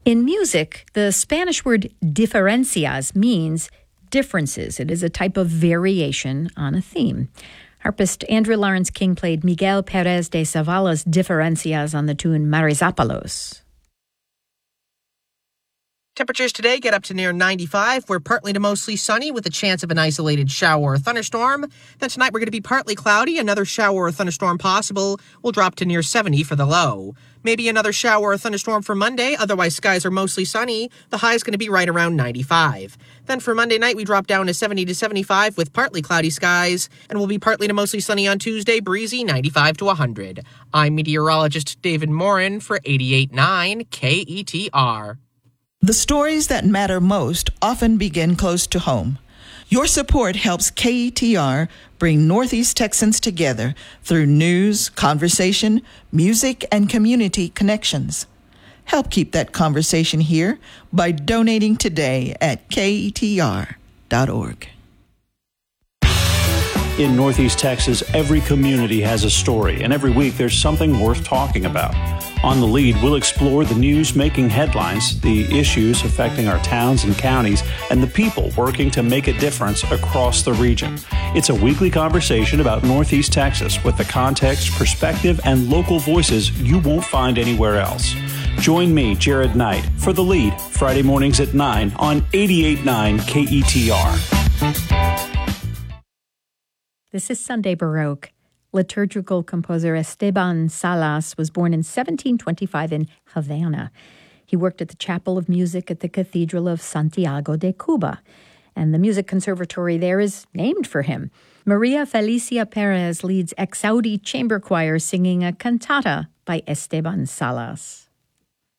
In music, the Spanish word diferencias means differences. It is a type of variation on a theme. Harpist Andrew Lawrence King played Miguel Perez de Zavala's Diferencias on the tune Marizápalos. Temperatures today get up to near 95. We're partly to mostly sunny with a chance of an isolated shower or thunderstorm. Then tonight we're going to be partly cloudy. Another shower or thunderstorm possible. We'll drop to near 70 for the low. Maybe another shower or thunderstorm for Monday. Otherwise, skies are mostly sunny. The high is going to be right around 95. Then for Monday night, we drop down to 70 to 75 with partly cloudy skies. And we'll be partly to mostly sunny on Tuesday, breezy 95 to 100. I'm meteorologist David Morin for 88.9 KETR. The stories that matter most often begin close to home. Your support helps KETR bring Northeast Texans together through news, conversation, music, and community connections. Help keep that conversation here by donating today at KETR.org. In Northeast Texas, every community has a story, and every week there's something worth talking about. On The Lead, we'll explore the news making headlines, the issues affecting our towns and counties, and the people working to make a difference across the region. It's a weekly conversation about Northeast Texas with the context, perspective, and local voices you won't find anywhere else. Join me, Jared Knight, for The Lead, Friday mornings at 9 on 88.9 KETR. This is Sunday Baroque. Liturgical composer Esteban Salas was born in 1725 in Havana. He worked at the Chapel of Music at the Cathedral of Santiago de Cuba, and the music conservatory there is named for him. Maria Felicia Perez leads Exaudi Chamber Choir singing a cantata by Esteban Salas.